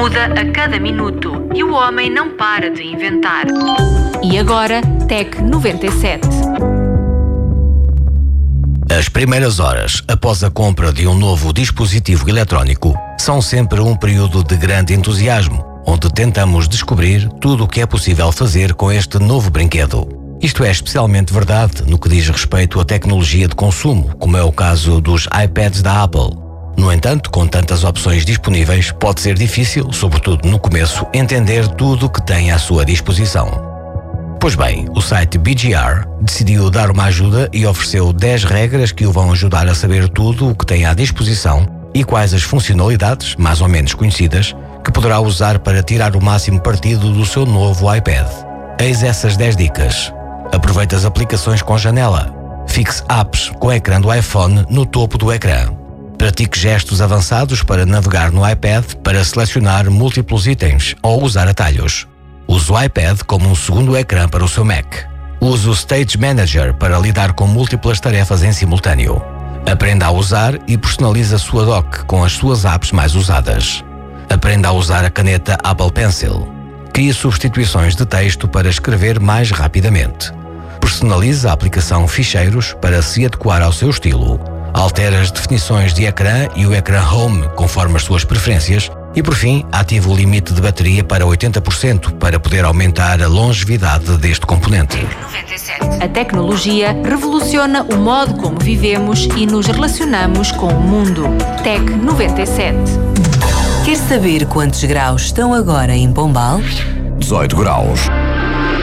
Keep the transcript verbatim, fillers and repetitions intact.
muda a cada minuto e o homem não para de inventar. E agora, Tec noventa e sete. As primeiras horas após a compra de um novo dispositivo eletrónico são sempre um período de grande entusiasmo, onde tentamos descobrir tudo o que é possível fazer com este novo brinquedo. Isto é especialmente verdade no que diz respeito à tecnologia de consumo, como é o caso dos iPads da Apple. No entanto, com tantas opções disponíveis, pode ser difícil, sobretudo no começo, entender tudo o que tem à sua disposição. Pois bem, o site B G R decidiu dar uma ajuda e ofereceu dez regras que o vão ajudar a saber tudo o que tem à disposição e quais as funcionalidades, mais ou menos conhecidas, que poderá usar para tirar o máximo partido do seu novo iPad. Eis essas dez dicas. Aproveite as aplicações com janela. Fixe apps com o ecrã do iPhone no topo do ecrã. Pratique gestos avançados para navegar no iPad para selecionar múltiplos itens ou usar atalhos. Use o iPad como um segundo ecrã para o seu Mac. Use o Stage Manager para lidar com múltiplas tarefas em simultâneo. Aprenda a usar e personalize a sua dock com as suas apps mais usadas. Aprenda a usar a caneta Apple Pencil. Crie substituições de texto para escrever mais rapidamente. Personalize a aplicação Ficheiros para se adequar ao seu estilo. Altere as definições de ecrã e o ecrã Home conforme as suas preferências. E por fim, ative o limite de bateria para oitenta por cento para poder aumentar a longevidade deste componente. A tecnologia revoluciona o modo como vivemos e nos relacionamos com o mundo. Tec noventa e sete. Quer saber quantos graus estão agora em Pombal? dezoito graus.